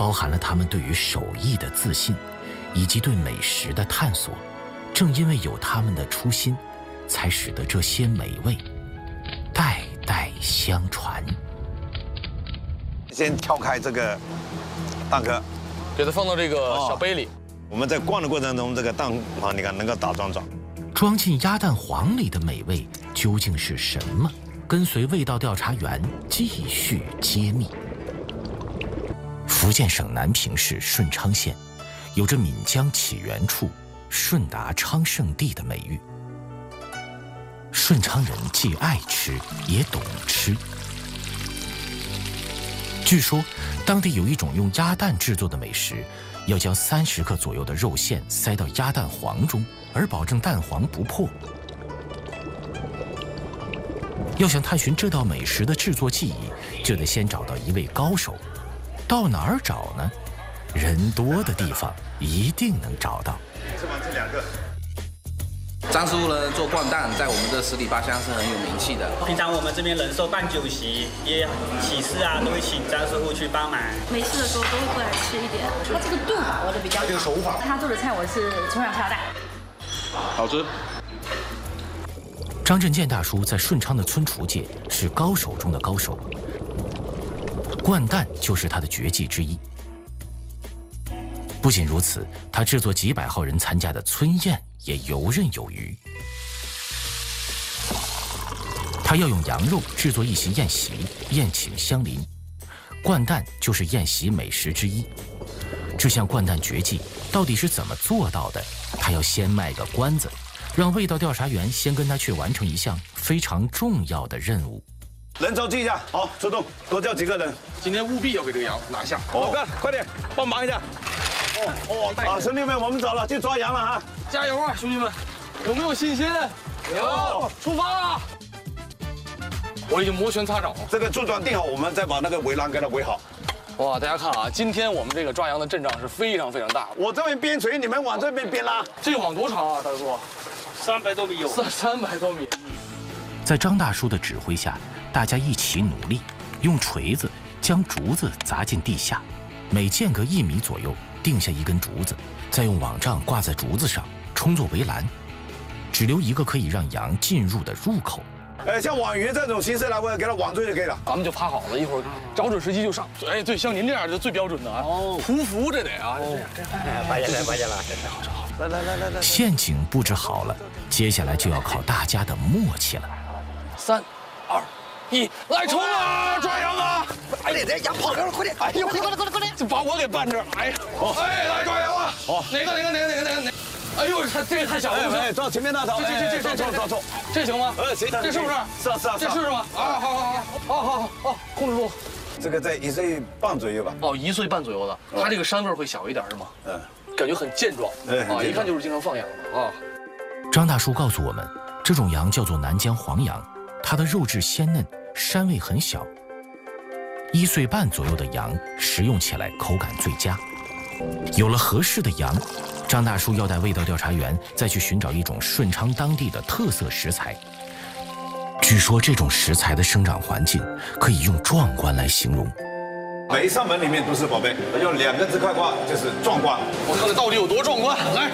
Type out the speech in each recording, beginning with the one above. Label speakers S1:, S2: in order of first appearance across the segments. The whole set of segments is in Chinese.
S1: 包含了他们对于手艺的自信，以及对美食的探索。正因为有他们的初心，才使得这些美味代代相传。
S2: 先挑开这个蛋壳，
S3: 给它放到这个小杯里。
S2: 我们在灌的过程中，这个蛋黄你看能够打桩桩。
S1: 装进鸭蛋黄里的美味究竟是什么？跟随味道调查员继续揭秘。福建省南平市顺昌县，有着闽江起源处顺达昌盛地的美誉。顺昌人既爱吃也懂吃。据说，当地有一种用鸭蛋制作的美食，要将30克左右的肉馅塞到鸭蛋黄中，而保证蛋黄不破。要想探寻这道美食的制作技艺，就得先找到一位高手。到哪儿找呢？人多的地方一定能找到。
S2: 是吧？这2个。
S4: 张师傅呢做灌蛋，在我们这十里八乡是很有名气的。
S5: 平常我们这边人寿办酒席，也喜事啊，都会请张师傅去帮忙。
S6: 没事的时候都会过来吃一点。他这个炖把握的比较好，
S7: 这个手法。
S6: 他做的菜我是从小下大。
S3: 好吃。
S1: 张振建大叔在顺昌的村厨界是高手中的高手，灌蛋就是他的绝技之一。不仅如此，他制作几百号人参加的村宴也游刃有余。他要用羊肉制作一席宴席，宴请乡邻。灌蛋就是宴席美食之一。这项灌蛋绝技到底是怎么做到的？他要先卖个关子，让味道调查员先跟他去完成一项非常重要的任务。
S2: 人手记一下，好，出动，多叫几个人。
S3: 今天务必要给这个羊拿下。
S2: 老干，快点，帮忙一下。好，兄弟们，我们走了，去抓羊了哈！
S3: 加油啊，兄弟们！有没有信心？有，出发了！我已经摩拳擦掌了。
S2: 这个柱桩定好，我们再把那个围栏给它围好。
S3: 哇，大家看啊，今天我们这个抓羊的阵仗是非常非常大。
S2: 我这边边锤，你们往这边边拉。
S3: 这个网多长啊，大叔
S5: ？300多米有。
S3: 300多米。
S1: 在张大叔的指挥下，大家一起努力，用锤子将竹子砸进地下，每间隔1米左右定下一根竹子，再用网帐挂在竹子上，充作围栏，只留一个可以让羊进入的入口。
S2: 像网鱼这种形式来，我给它网住就可以了。
S3: 咱们就趴好了，一会儿找准时机就上。哎，对，像您这样就最标准的啊。匍匐这得啊。
S7: 发现了。
S2: 来。
S1: 陷阱布置好了，接下来就要靠大家的默契了。
S3: 3、2、1，来冲啊！抓羊啊！
S7: 哎，这羊跑掉了，快点！哎呦，快点！
S3: 就把我给绊这儿。哎呀，哎，来抓羊了！好，哪个？哎呦，这个太小了！
S2: 哎，照前面那头，走，
S3: 这行吗？
S2: 行，
S3: 这是不是？
S2: 是啊，
S3: 这是吗？啊，好，控制住。
S2: 这个在1岁半左右吧。
S3: 哦，1岁半左右的，它这个膻味会小一点是吗？感觉很健壮，啊，一看就是经常放养的啊。
S1: 张大叔告诉我们，这种羊叫做南疆黄羊，它的肉质鲜嫩，膻味很小。1岁半左右的羊食用起来口感最佳。有了合适的羊，张大叔要带味道调查员再去寻找一种顺昌当地的特色食材。据说这种食材的生长环境可以用壮观来形容。
S2: 每一扇门里面都是宝贝，用2个字概括就是壮观。
S3: 我看看到底有多壮观，来！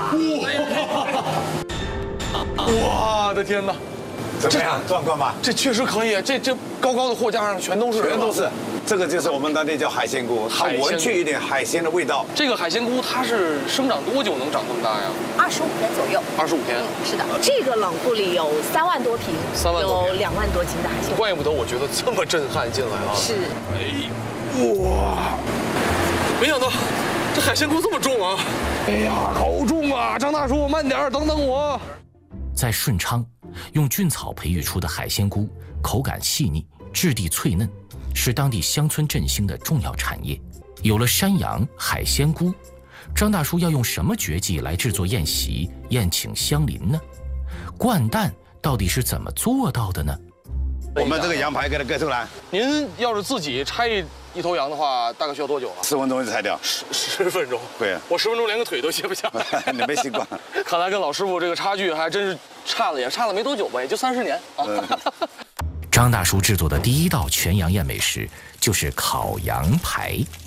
S3: 哇！我的天哪！
S2: 怎么样，壮观吧？
S3: 这确实可以，这高高的货架上全都是。
S2: 这个就是我们当地叫海鲜菇，它闻去一点海鲜的味道。
S3: 这个海鲜菇它是生长多久能长这么大呀
S6: ？25天左右。
S3: 25天。
S6: 是的，这个冷库里有3万多瓶，有2万多斤的海鲜。
S3: 怪不得我觉得这么震撼进来啊！
S6: 是。
S3: 哎，哇！没想到这海鲜菇这么重啊！哎呀，好重啊！张大叔，慢点，等等我。
S1: 在顺昌，用菌草培育出的海鲜菇口感细腻，质地脆嫩，是当地乡村振兴的重要产业。有了山羊、海鲜菇，张大叔要用什么绝技来制作宴席、宴请乡邻呢？灌蛋到底是怎么做到的呢？
S2: 我们这个羊排给它割出来。
S3: 您要是自己拆一头羊的话，大概需要多久啊
S2: ？10分钟就拆掉。
S3: 10分钟？
S2: 对啊，
S3: 我10分钟连个腿都卸不下来。
S2: 你没习惯。
S3: 看来跟老师傅这个差距还真是差了没多久吧，也就30年啊。
S1: 张大叔制作的第一道全羊宴美食就是烤羊排。